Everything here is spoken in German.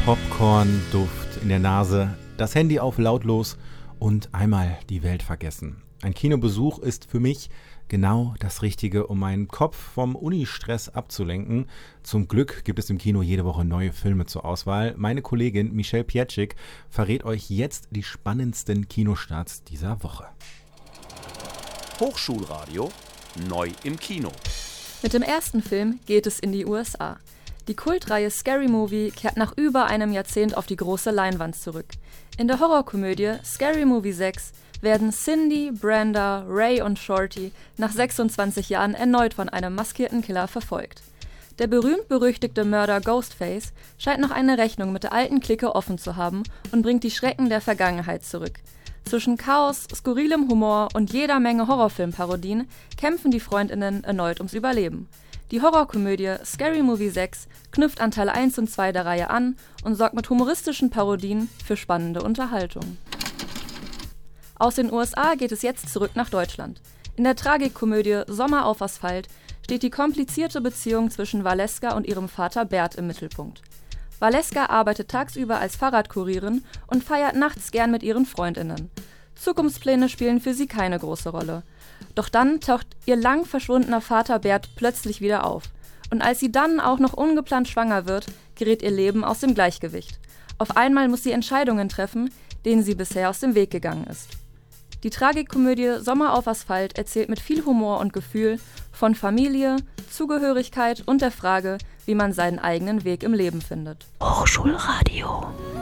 Popcorn-Duft in der Nase, das Handy auf lautlos und einmal die Welt vergessen. Ein Kinobesuch ist für mich genau das Richtige, um meinen Kopf vom Unistress abzulenken. Zum Glück gibt es im Kino jede Woche neue Filme zur Auswahl. Meine Kollegin Michelle Pietschik verrät euch jetzt die spannendsten Kinostarts dieser Woche. Hochschulradio neu im Kino. Mit dem ersten Film geht es in die USA. Die Kultreihe Scary Movie kehrt nach über einem Jahrzehnt auf die große Leinwand zurück. In der Horrorkomödie Scary Movie 6 werden Cindy, Brenda, Ray und Shorty nach 26 Jahren erneut von einem maskierten Killer verfolgt. Der berühmt-berüchtigte Mörder Ghostface scheint noch eine Rechnung mit der alten Clique offen zu haben und bringt die Schrecken der Vergangenheit zurück. Zwischen Chaos, skurrilem Humor und jeder Menge Horrorfilmparodien kämpfen die FreundInnen erneut ums Überleben. Die Horrorkomödie Scary Movie 6 knüpft an Teil 1 und 2 der Reihe an und sorgt mit humoristischen Parodien für spannende Unterhaltung. Aus den USA geht es jetzt zurück nach Deutschland. In der Tragikkomödie Sommer auf Asphalt steht die komplizierte Beziehung zwischen Valeska und ihrem Vater Bert im Mittelpunkt. Valeska arbeitet tagsüber als Fahrradkurierin und feiert nachts gern mit ihren FreundInnen. Zukunftspläne spielen für sie keine große Rolle. Doch dann taucht ihr lang verschwundener Vater Bert plötzlich wieder auf. Und als sie dann auch noch ungeplant schwanger wird, gerät ihr Leben aus dem Gleichgewicht. Auf einmal muss sie Entscheidungen treffen, denen sie bisher aus dem Weg gegangen ist. Die Tragikkomödie Sommer auf Asphalt erzählt mit viel Humor und Gefühl von Familie, Zugehörigkeit und der Frage, wie man seinen eigenen Weg im Leben findet. Hochschulradio.